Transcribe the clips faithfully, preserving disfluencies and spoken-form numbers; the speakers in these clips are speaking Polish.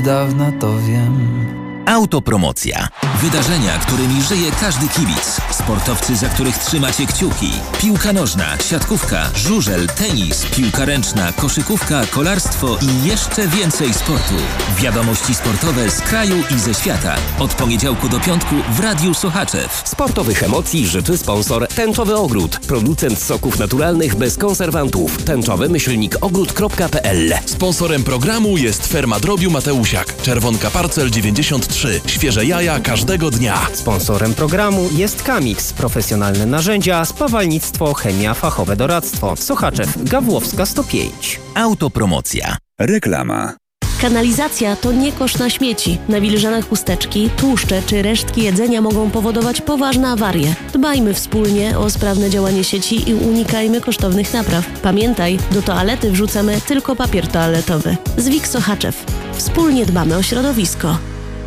dawna to wiem. Autopromocja. Wydarzenia, którymi żyje każdy kibic. Sportowcy, za których trzymacie kciuki. Piłka nożna, siatkówka, żużel, tenis, piłka ręczna, koszykówka, kolarstwo i jeszcze więcej sportu. Wiadomości sportowe z kraju i ze świata. Od poniedziałku do piątku w Radiu Sochaczew. Sportowych emocji życzy sponsor Tęczowy Ogród. Producent soków naturalnych bez konserwantów. Tęczowy myślnik ogród kropka p l. Sponsorem programu jest Ferma Drobiu Mateusiak. Czerwonka Parcel dziewięćdziesiąt trzy. Świeże jaja każdego dnia. Sponsorem programu jest Kamix. Profesjonalne narzędzia, spawalnictwo, chemia, fachowe doradztwo. Sochaczew, Gawłowska sto pięć. Autopromocja. Reklama. Kanalizacja to nie kosz na śmieci. Nawilżane chusteczki, tłuszcze czy resztki jedzenia mogą powodować poważne awarie. Dbajmy wspólnie o sprawne działanie sieci i unikajmy kosztownych napraw. Pamiętaj, do toalety wrzucamy tylko papier toaletowy. Zwik Sochaczew. Wspólnie dbamy o środowisko.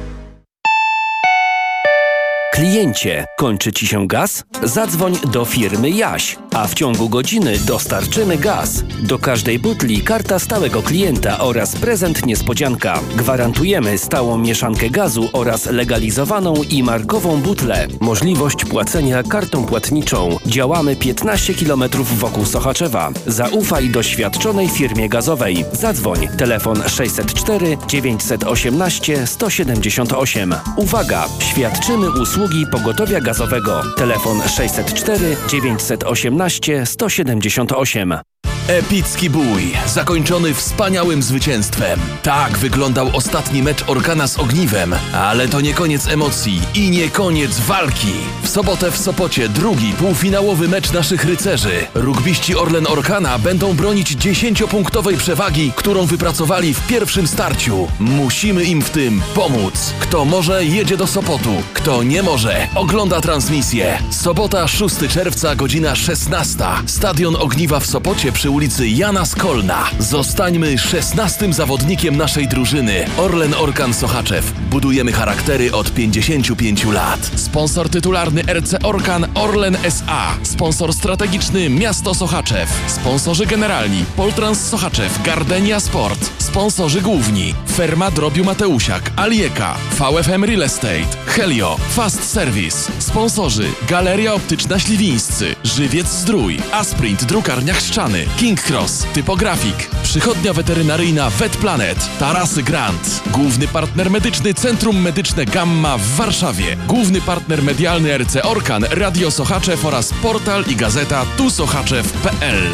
Kliencie, kończy Ci się gaz? Zadzwoń do firmy Jaś, a w ciągu godziny dostarczymy gaz. Do każdej butli karta stałego klienta oraz prezent niespodzianka. Gwarantujemy stałą mieszankę gazu oraz legalizowaną i markową butlę. Możliwość płacenia kartą płatniczą. Działamy piętnaście kilometrów wokół Sochaczewa. Zaufaj doświadczonej firmie gazowej. Zadzwoń. Telefon sześćset cztery dziewięćset osiemnaście sto siedemdziesiąt osiem. Uwaga! Świadczymy usługi pogotowia gazowego. Telefon sześćset cztery dziewięćset osiemnaście sto siedemdziesiąt osiem. Epicki bój, zakończony wspaniałym zwycięstwem. Tak wyglądał ostatni mecz Orkana z Ogniwem, ale to nie koniec emocji i nie koniec walki. W sobotę w Sopocie drugi półfinałowy mecz naszych rycerzy. Rugbiści Orlen Orkana będą bronić dziesięciopunktowej przewagi, którą wypracowali w pierwszym starciu. Musimy im w tym pomóc. Kto może, jedzie do Sopotu. Kto nie może, ogląda transmisję. Sobota, szóstego czerwca, godzina szesnasta. Stadion Ogniwa w Sopocie przy ulicy Jana Skolna. Zostańmy szesnastym zawodnikiem naszej drużyny. Orlen Orkan Sochaczew. Budujemy charaktery od pięćdziesięciu pięciu lat. Sponsor tytularny R C Orkan Orlen S A. Sponsor strategiczny Miasto Sochaczew. Sponsorzy generalni Poltrans Sochaczew, Gardenia Sport. Sponsorzy główni Ferma Drobiu Mateusiak, Alieka, V F M Real Estate, Helio, Fast Service. Sponsorzy Galeria Optyczna Śliwińscy, Żywiec Zdrój, Asprint Drukarnia Chrzczany, King Cross, Typografik, Przychodnia Weterynaryjna VetPlanet, Tarasy Grant, główny partner medyczny Centrum Medyczne Gamma w Warszawie, główny partner medialny R C Orkan, Radio Sochaczew oraz portal i gazeta tu sochaczew kropka p l.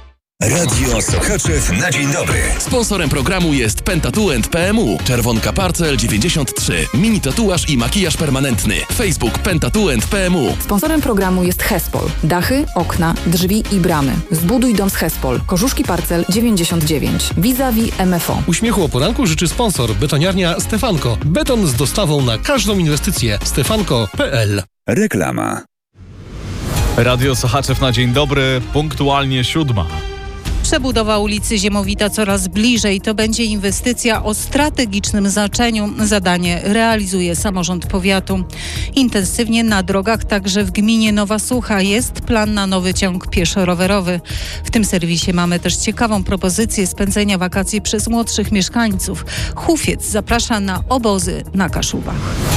Radio Sochaczew na dzień dobry. Sponsorem programu jest Pentatuent P M U, Czerwonka Parcel dziewięćdziesiąt trzy, mini tatuaż i makijaż permanentny. Facebook Pentatuent P M U. Sponsorem programu jest Hespol. Dachy, okna, drzwi i bramy. Zbuduj dom z Hespol. Korzuszki Parcel dziewięćdziesiąt dziewięć. Vis-a-vis M F O. Uśmiechu o poranku życzy sponsor betoniarnia Stefanko. Beton z dostawą na każdą inwestycję. stefanko kropka p l. Reklama. Radio Sochaczew na dzień dobry, punktualnie siódma. Przebudowa ulicy Ziemowita coraz bliżej. To będzie inwestycja o strategicznym znaczeniu. Zadanie realizuje samorząd powiatu. Intensywnie na drogach także w gminie Nowa Sucha jest plan na nowy ciąg pieszo-rowerowy. W tym serwisie mamy też ciekawą propozycję spędzenia wakacji przez młodszych mieszkańców. Hufiec zaprasza na obozy na Kaszubach.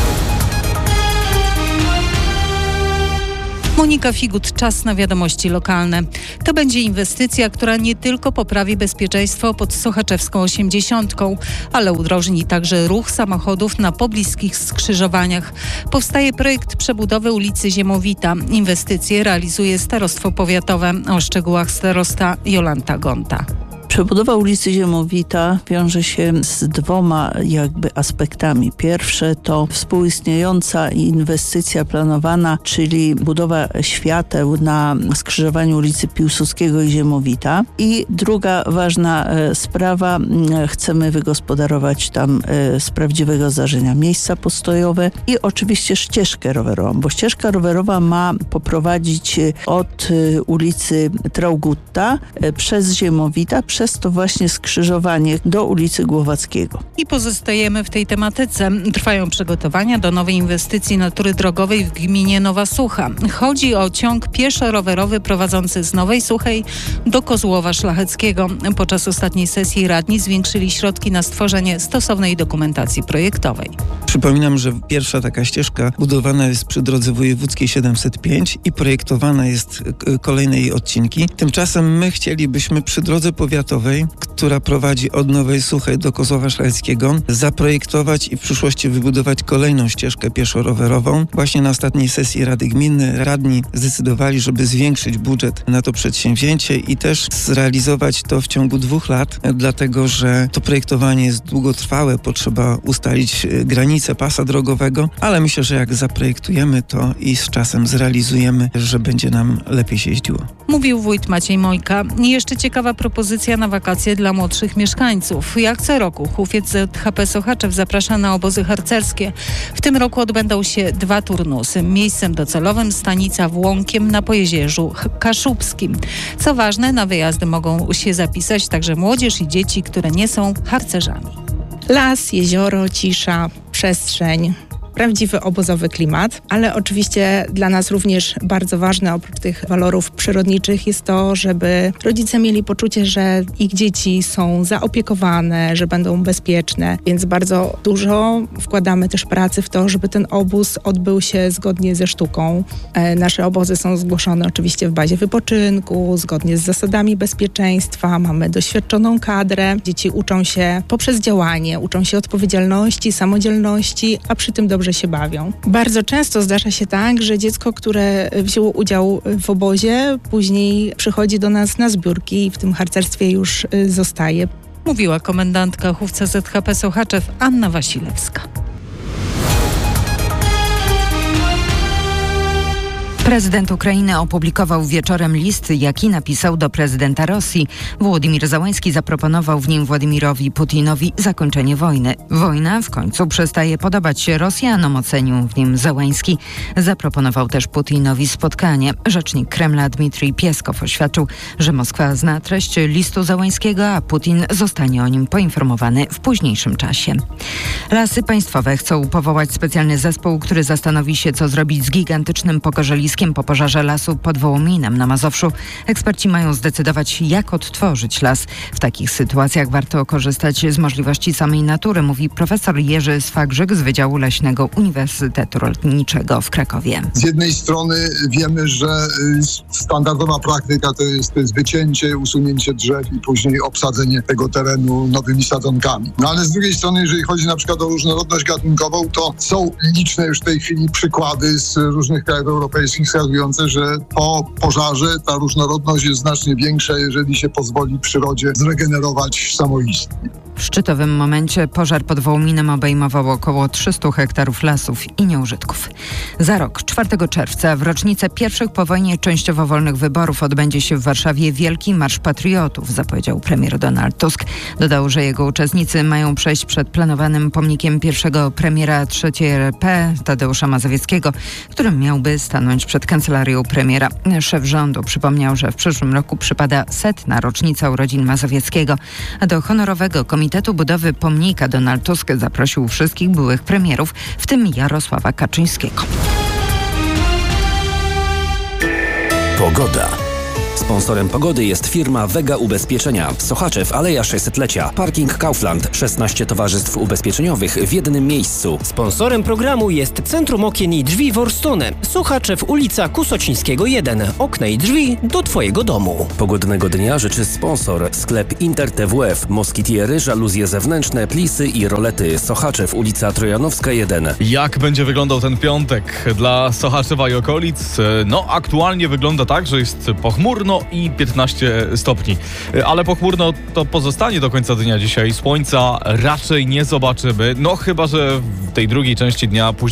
Monika Figut, czas na wiadomości lokalne. To będzie inwestycja, która nie tylko poprawi bezpieczeństwo pod Sochaczewską osiemdziesiątką, ale udrożni także ruch samochodów na pobliskich skrzyżowaniach. Powstaje projekt przebudowy ulicy Ziemowita. Inwestycje realizuje Starostwo Powiatowe. O szczegółach starosta Jolanta Gonta. Przebudowa ulicy Ziemowita wiąże się z dwoma jakby aspektami. Pierwsze to współistniejąca inwestycja planowana, czyli budowa świateł na skrzyżowaniu ulicy Piłsudskiego i Ziemowita. I druga ważna e, sprawa, e, chcemy wygospodarować tam e, z prawdziwego zdarzenia miejsca postojowe i oczywiście ścieżkę rowerową, bo ścieżka rowerowa ma poprowadzić od e, ulicy Traugutta e, przez Ziemowita, przez przez to właśnie skrzyżowanie do ulicy Głowackiego. I pozostajemy w tej tematyce. Trwają przygotowania do nowej inwestycji natury drogowej w gminie Nowa Sucha. Chodzi o ciąg pieszo-rowerowy prowadzący z Nowej Suchej do Kozłowa Szlacheckiego. Podczas ostatniej sesji radni zwiększyli środki na stworzenie stosownej dokumentacji projektowej. Przypominam, że pierwsza taka ścieżka budowana jest przy drodze wojewódzkiej siedemset pięć i projektowana jest kolejne jej odcinki. Tymczasem my chcielibyśmy przy drodze powiatowej, która prowadzi od Nowej Suchej do Kozłowa Szlacheckiego, zaprojektować i w przyszłości wybudować kolejną ścieżkę pieszo-rowerową. Właśnie na ostatniej sesji Rady Gminy radni zdecydowali, żeby zwiększyć budżet na to przedsięwzięcie i też zrealizować to w ciągu dwóch lat, dlatego że to projektowanie jest długotrwałe, potrzeba ustalić granice pasa drogowego, ale myślę, że jak zaprojektujemy to i z czasem zrealizujemy, że będzie nam lepiej się jeździło. Mówił wójt Maciej Mojka. I jeszcze ciekawa propozycja na wakacje dla młodszych mieszkańców. Jak co roku Hufiec Z H P Sochaczew zaprasza na obozy harcerskie. W tym roku odbędą się dwa turnusy. Miejscem docelowym stanica Włąkiem na Pojezierzu Kaszubskim. Co ważne, na wyjazdy mogą się zapisać także młodzież i dzieci, które nie są harcerzami. Las, jezioro, cisza, przestrzeń. Prawdziwy obozowy klimat, ale oczywiście dla nas również bardzo ważne oprócz tych walorów przyrodniczych jest to, żeby rodzice mieli poczucie, że ich dzieci są zaopiekowane, że będą bezpieczne, więc bardzo dużo wkładamy też pracy w to, żeby ten obóz odbył się zgodnie ze sztuką. E, nasze obozy są zgłoszone oczywiście w bazie wypoczynku, zgodnie z zasadami bezpieczeństwa, mamy doświadczoną kadrę, dzieci uczą się poprzez działanie, uczą się odpowiedzialności, samodzielności, a przy tym dobrze się bawią. Bardzo często zdarza się tak, że dziecko, które wzięło udział w obozie, później przychodzi do nas na zbiórki i w tym harcerstwie już zostaje. Mówiła komendantka Hufca Z H P Sochaczew Anna Wasilewska. Prezydent Ukrainy opublikował wieczorem list, jaki napisał do prezydenta Rosji. Wołodymyr Zełański zaproponował w nim Władimirowi Putinowi zakończenie wojny. Wojna w końcu przestaje podobać się Rosjanom, ocenił w nim Zełański. Zaproponował też Putinowi spotkanie. Rzecznik Kremla Dmitrij Pieskow oświadczył, że Moskwa zna treść listu Zełańskiego, a Putin zostanie o nim poinformowany w późniejszym czasie. Lasy Państwowe chcą powołać specjalny zespół, który zastanowi się, co zrobić z gigantycznym pokorzeliskiem po pożarze lasu pod Wołominem na Mazowszu. Eksperci mają zdecydować, jak odtworzyć las. W takich sytuacjach warto korzystać z możliwości samej natury, mówi profesor Jerzy Swagrzyk z Wydziału Leśnego Uniwersytetu Rolniczego w Krakowie. Z jednej strony wiemy, że standardowa praktyka to jest, to jest wycięcie, usunięcie drzew i później obsadzenie tego terenu nowymi sadzonkami. No ale z drugiej strony, jeżeli chodzi na przykład o różnorodność gatunkową, to są liczne już w tej chwili przykłady z różnych krajów europejskich wskazujące, że po pożarze ta różnorodność jest znacznie większa, jeżeli się pozwoli przyrodzie zregenerować samoistnie. W szczytowym momencie pożar pod Wołominem obejmował około trzysta hektarów lasów i nieużytków. Za rok, czwartego czerwca, w rocznicę pierwszych po wojnie częściowo wolnych wyborów odbędzie się w Warszawie Wielki Marsz Patriotów, zapowiedział premier Donald Tusk. Dodał, że jego uczestnicy mają przejść przed planowanym pomnikiem pierwszego premiera trzeciej R P, Tadeusza Mazowieckiego, którym miałby stanąć przed kancelarią premiera. Szef rządu przypomniał, że w przyszłym roku przypada setna rocznica urodzin Mazowieckiego, a do honorowego Komitetu Budowy Pomnika Donald Tusk zaprosił wszystkich byłych premierów, w tym Jarosława Kaczyńskiego. Pogoda. Sponsorem pogody jest firma Vega Ubezpieczenia. Sochaczew, Aleja sześćsetlecia. Parking Kaufland. szesnaście towarzystw ubezpieczeniowych w jednym miejscu. Sponsorem programu jest Centrum Okien i Drzwi Worstone. Sochaczew, ulica Kusocińskiego jeden. Okna i drzwi do Twojego domu. Pogodnego dnia życzy sponsor. Sklep Inter T W F. Moskitiery, żaluzje zewnętrzne, plisy i rolety. Sochaczew, ulica Trojanowska jeden. Jak będzie wyglądał ten piątek dla Sochaczewa i okolic? No, aktualnie wygląda tak, że jest pochmurno i piętnaście stopni. Ale pochmurno to pozostanie do końca dnia dzisiaj. Słońca raczej nie zobaczymy. No chyba, że w tej drugiej części dnia później